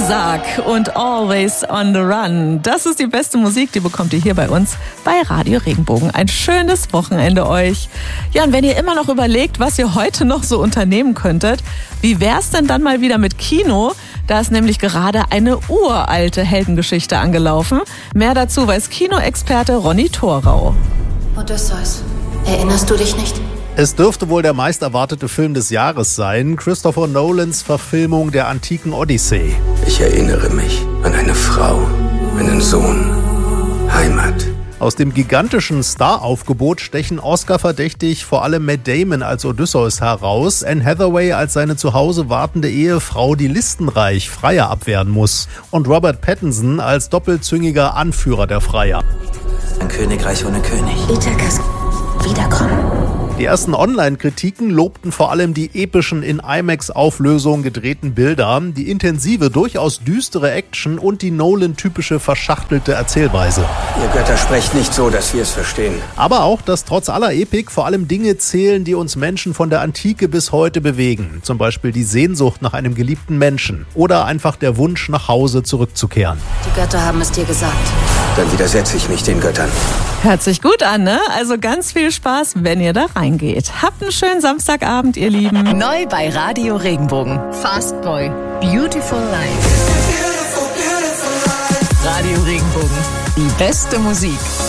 Isak und Always on the Run. Das ist die beste Musik, die bekommt ihr hier bei uns bei Radio Regenbogen. Ein schönes Wochenende euch. Ja, und wenn ihr immer noch überlegt, was ihr heute noch so unternehmen könntet, wie wär's denn dann mal wieder mit Kino? Da ist nämlich gerade eine uralte Heldengeschichte angelaufen. Mehr dazu weiß Kinoexperte Ronny Thorau. Odysseus, erinnerst du dich nicht? Es dürfte wohl der meist erwartete Film des Jahres sein, Christopher Nolans Verfilmung der antiken Odyssee. Ich erinnere mich an eine Frau, einen Sohn, Heimat. Aus dem gigantischen Star-Aufgebot stechen Oscar-verdächtig vor allem Matt Damon als Odysseus heraus, Anne Hathaway als seine zu Hause wartende Ehefrau, die listenreich Freier abwehren muss, und Robert Pattinson als doppelzüngiger Anführer der Freier. Ein Königreich ohne König. Ithakas wiederkommen. Die ersten Online-Kritiken lobten vor allem die epischen in IMAX-Auflösung gedrehten Bilder, die intensive, durchaus düstere Action und die Nolan-typische verschachtelte Erzählweise. Ihr Götter sprecht nicht so, dass wir es verstehen. Aber auch, dass trotz aller Epik vor allem Dinge zählen, die uns Menschen von der Antike bis heute bewegen. Zum Beispiel die Sehnsucht nach einem geliebten Menschen oder einfach der Wunsch, nach Hause zurückzukehren. Die Götter haben es dir gesagt. Dann widersetze ich mich den Göttern. Hört sich gut an, ne? Also ganz viel Spaß, wenn ihr da reingeht. Habt einen schönen Samstagabend, ihr Lieben. Neu bei Radio Regenbogen. Fast Boy. Beautiful Life. Radio Regenbogen. Die beste Musik.